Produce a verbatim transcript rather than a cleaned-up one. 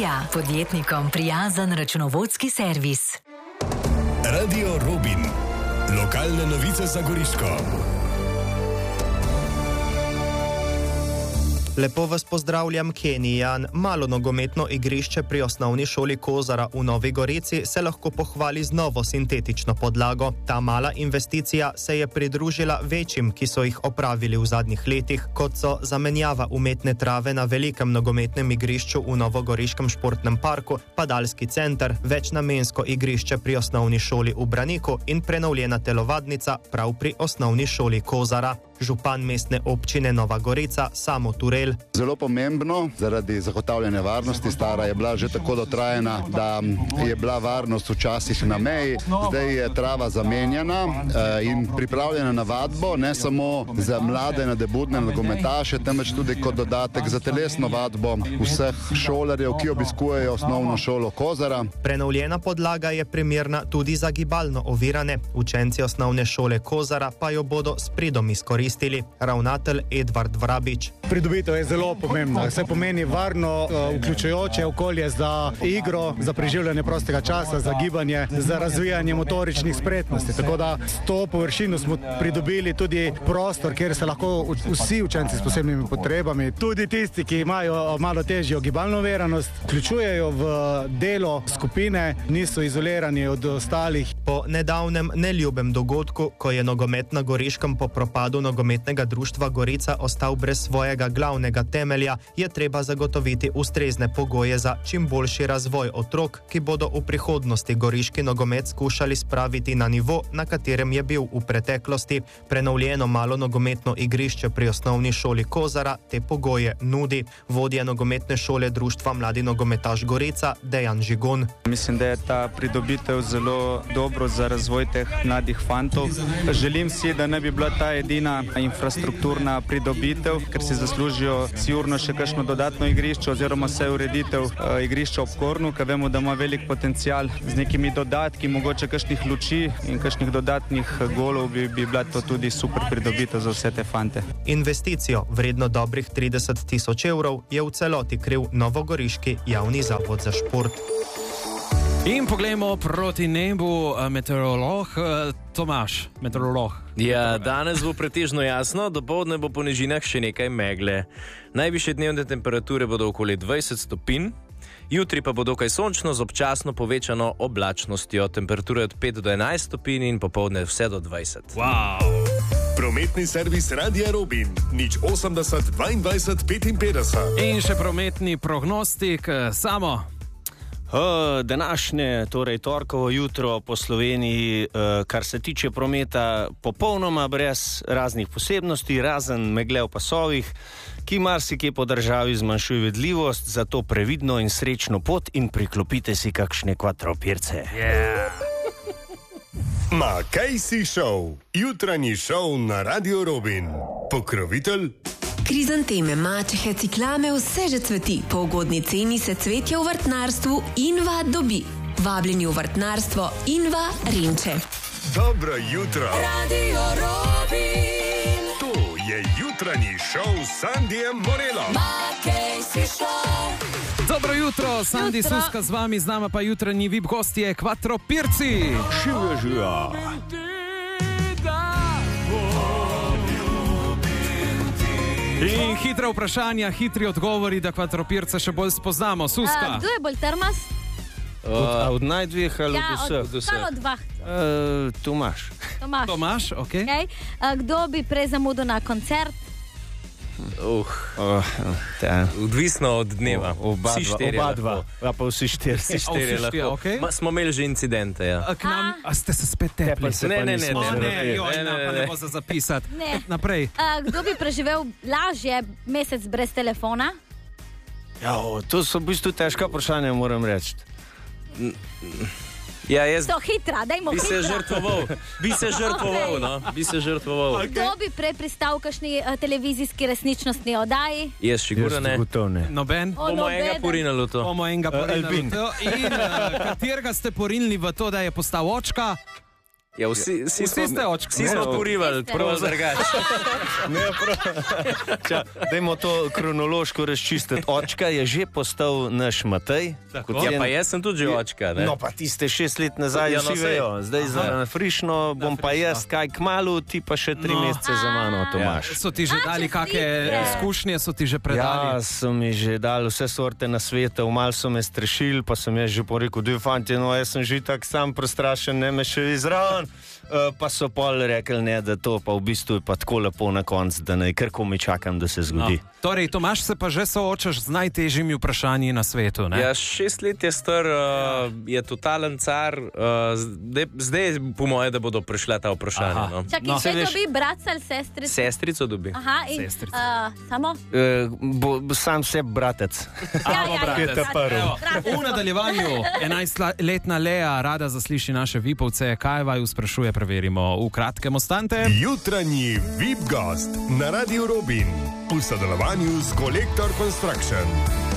Ilirija, podjetnikom prijazen računovodski servis. Radio Robin. Lokalne novice za Goriško. Lepo vas pozdravljam, Kenijan. Malo nogometno igrišče pri osnovni šoli Kozara v Novi Gorici se lahko pohvali z novo sintetično podlago. Ta mala investicija se je pridružila večjim, ki so jih opravili v zadnjih letih, kot so zamenjava umetne trave na velikem nogometnem igrišču v Novogoriškem športnem parku, padalski center, večnamensko igrišče pri osnovni šoli v Braniku in prenovljena telovadnica prav pri osnovni šoli Kozara. Župan mestne občine Nova Gorica Samo Turel. Zelo pomembno zaradi zagotavljanja varnosti. Stara je bila že tako dotrajana, da je bila varnost včasih na meji. Zdaj je trava zamenjana in pripravljena na vadbo, ne samo za mlade nadebudne nogometaše, temveč tudi kot dodatek za telesno vadbo vseh šolarjev, ki obiskujejo osnovno šolo Kozara. Prenovljena podlaga je primerna tudi za gibalno ovirane. Učenci osnovne šole Kozara pa jo bodo s pridom izkoristili. Ravnatelj Edvard Vrabič. Pridobitev je zelo pomembna. Se pomeni varno, vključujoče okolje za igro, za preživljanje prostega časa, za gibanje, za razvijanje motoričnih spretnosti. Tako da s to površino smo pridobili tudi prostor, kjer se lahko vsi učenci s posebnimi potrebami, tudi tisti, ki imajo malo težjo gibalno oviranost, vključujejo v delo skupine, niso izolirani od ostalih. Po nedavnem neljubem dogodku, ko je nogomet na Goriškem po propadu nogometnega društva Gorica ostal brez svojega glavnega temelja, je treba zagotoviti ustrezne pogoje za čim boljši razvoj otrok, ki bodo v prihodnosti goriški nogomet skušali spraviti na nivo, na katerem je bil v preteklosti. Prenovljeno malo nogometno igrišče pri osnovni šoli Kozara te pogoje nudi. Vodja nogometne šole društva Mladi nogometaš Gorica Dejan Žigon. Mislim, da je ta pridobitev zelo dobro za razvoj teh mladih fantov. Želim si, da ne bi bila ta edina infrastrukturna pridobitev, ker si zaslužijo sigurno še kakšno dodatno igrišče oziroma vse ureditev uh, igrišča ob Kornu, ker vemo, da ima velik potencial z nekimi dodatki, mogoče kakšnih luči in kakšnih dodatnih golov bi, bi bila to tudi super pridobitev za vse te fante. Investicijo vredno dobrih trideset tisoč evrov je v celoti kriv Novogoriški javni zavod za šport. In poglejmo proti nebu, meteorolog Tomaž, meteorolog. Ja, danes bo pretežno jasno, dopoldne bo po nižinah še nekaj megle. Najvišje dnevne temperature bodo okoli dvajset stopinj, jutri pa bo dokaj sončno z občasno povečano oblačnostjo. Temperature od pet do enajst stopinj in popoldne vse do dvajset. Wow. Prometni servis Radia Robin, nič osemdeset dvaindvajset petinpetdeset. In še prometni prognostik, Samo. Uh, današnje, torej torkovo jutro po Sloveniji, uh, kar se tiče prometa, popolnoma brez raznih posebnosti, razen megle v pasovih, ki marsikje po državi zmanjšuje vidljivost, zato previdno in srečno pot in priklopite si kakšne kvadropirce. Yeah. Ma kaj si šel? Jutranji šov na Radio Robin. Pokrovitelj? Krizanteme, mačehe, ciklame, vse že cveti. Po ugodni ceni se cvetje v vrtnarstvu Inva dobi. Vabljeni v vrtnarstvo Inva Rinče. Dobro jutro. Radio Robin. To je jutranji šov s Sandijem Morelom. Ma kaj si šel? Dobro jutro, Sandi Suska z vami, z nama pa jutranji V I P gostje, kvadropirci. Živijo, živijo. In hitra vprašanja, hitri odgovori, da kvadropirce še bolj spoznamo. Suska. Uh, kdo je bolj trmast? Uh, od, od najdvih ali ja, od vseh? Od, od dva. Uh, Tomaš. Tomaš. Tomaš, ok. okay. Uh, kdo bi prej zamudil na koncert? Uh, uh, Odvisno od dneva. O, oba, vsi dva, oba dva. Ja, pa vsi štiri. Vsi štiri lahko. Okay. Ma, smo imeli že incidente, ja. A, nam, a ste se spet tepli? Se ne, ne, ne, ne, ne, ne, ne, joj, ne, ne, ne, ne bo za zapisati. Ne. Naprej. Uh, kdo bi preživel lažje mesec brez telefona? Ja, o, to so v bistvu težka vprašanja, moram reči. Ja, jaz to hitra, dajmo bi hitra. Se žrtvoval, bi se žrtvoval, no, bi se žrtvoval. Okay. Kdo bi prej pristal v kakšni uh, televizijski resničnostni oddaji? Jaz sigurno ne. Noben. O, bomo enega porinali v to. Bomo enega porinali v to. In uh, katerega ste porinili v to, da je postal očka? Ja, vsi, vsi, Vsi ste očka. Vsi smo porivali, prav drugače. Ne, prav. Dajmo to kronološko razčistiti. Očka je že postal naš Matej. Ja, pa jaz sem tudi že očka. Ne? No, pa ti ste šest let nazaj, Ja, ja, no, vsi sej. vejo. Zdaj za frišno bom pa jaz kaj kmalu, ti pa še tri No. mesece za mano, Tomaš. So ti že A, dali kakšne čestitke. izkušnje, so ti že predali? Ja, so mi že dali vse sorte na svetu, malo so me strešili, pa sem jaz že porekel, da je fanti, no jaz sem že tak sam prestrašen, ne me še izraven. Uh, pa so pol rekli, ne, da to pa v bistvu je pa tako lepo na koncu, da ne kar komi čakam, da se zgodi. No. Torej, Tomaš, se pa že soočaš z najtežjimi vprašanji na svetu. Ne? Ja, šest let je star, uh, je totalen car. Uh, zdaj, zdaj po moje, da bodo prišla ta vprašanja. No. Čakaj, No, če veš- dobi brat ali sestrica? Sestrico dobi. Aha, in Sestrica. uh, samo? Uh, bo, bo sam se bratec. Ja, ja, ja, bratec. bratec, Evo, bratec. v nadaljevanju enajstletna Lea rada zasliši naše vipovce, kaj vaju sprašuje, preverimo v kratkem ostante. Jutranji V I P gost na Radio Robin v sodelovanju s Collector Construction.